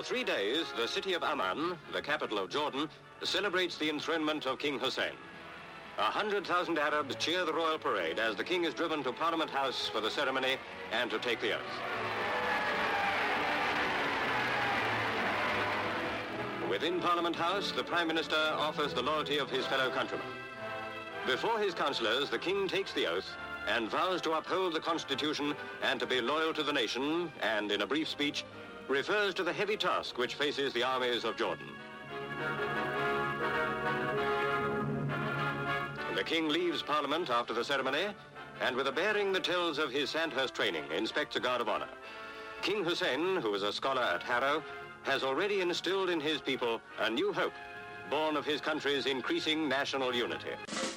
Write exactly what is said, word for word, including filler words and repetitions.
For three days, the city of Amman, the capital of Jordan, celebrates the enthronement of King Hussein. A hundred thousand Arabs cheer the royal parade as the king is driven to Parliament House for the ceremony and to take the oath. Within Parliament House, the Prime Minister offers the loyalty of his fellow countrymen. Before his councillors, the king takes the oath and vows to uphold the Constitution and to be loyal to the nation, and in a brief speech, refers to the heavy task which faces the armies of Jordan. The king leaves Parliament after the ceremony, and with a bearing that tells of his Sandhurst training, inspects a guard of honor. King Hussein, who was a scholar at Harrow, has already instilled in his people a new hope, born of his country's increasing national unity.